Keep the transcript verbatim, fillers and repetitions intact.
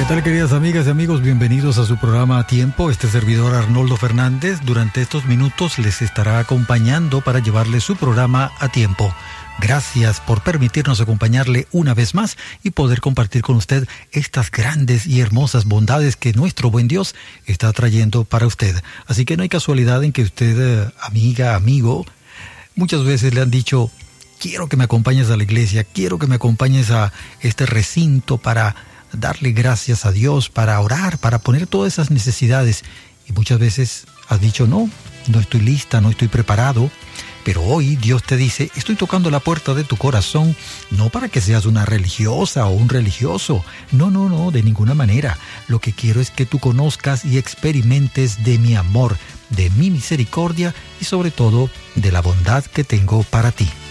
tal, queridas amigas y amigos? Bienvenidos a su programa A Tiempo. Este servidor Arnoldo Fernández durante estos minutos les estará acompañando para llevarle su programa A Tiempo. Gracias por permitirnos acompañarle una vez más y poder compartir con usted estas grandes y hermosas bondades que nuestro buen Dios está trayendo para usted. Así que no hay casualidad en que usted, amiga, amigo, muchas veces le han dicho: quiero que me acompañes a la iglesia, quiero que me acompañes a este recinto para darle gracias a Dios, para orar, para poner todas esas necesidades. Y muchas veces has dicho: no, no estoy lista, no estoy preparado. Pero hoy Dios te dice: estoy tocando la puerta de tu corazón, no para que seas una religiosa o un religioso. No, no, no, de ninguna manera. Lo que quiero es que tú conozcas y experimentes de mi amor, de mi misericordia y sobre todo de la bondad que tengo para ti.